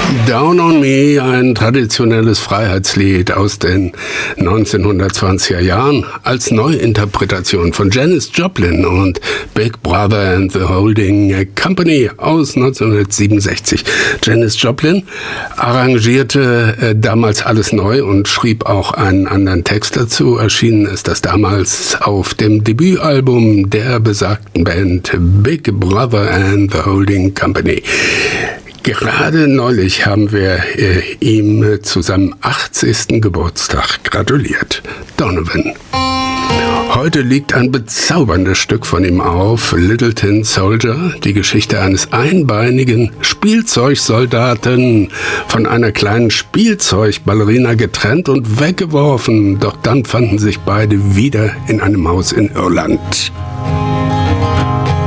Down on Me, ein traditionelles Freiheitslied aus den 1920er Jahren als Neuinterpretation von Janis Joplin und Big Brother and the Holding Company aus 1967. Janis Joplin arrangierte damals alles neu und schrieb auch einen anderen Text dazu. Erschienen ist das damals auf dem Debütalbum der besagten Band Big Brother and the Holding Company. Gerade neulich haben wir ihm zu seinem 80. Geburtstag gratuliert. Donovan. Heute liegt ein bezauberndes Stück von ihm auf, Little Tin Soldier, die Geschichte eines einbeinigen Spielzeugsoldaten, von einer kleinen Spielzeugballerina getrennt und weggeworfen. Doch dann fanden sich beide wieder in einem Haus in Irland.